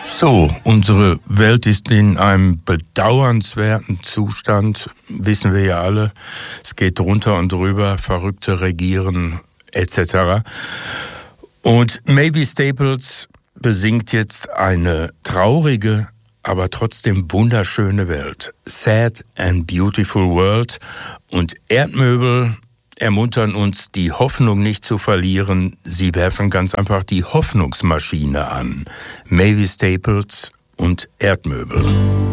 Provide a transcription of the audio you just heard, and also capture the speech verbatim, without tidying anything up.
So, unsere Welt ist in einem bedauernswerten Zustand, wissen wir ja alle. Es geht drunter und drüber, Verrückte regieren et cetera. Und Mavis Staples besingt jetzt eine traurige, aber trotzdem wunderschöne Welt. Sad and Beautiful World. Und Erdmöbel ermuntern uns, die Hoffnung nicht zu verlieren. Sie werfen ganz einfach die Hoffnungsmaschine an. Mavis Staples und Erdmöbel.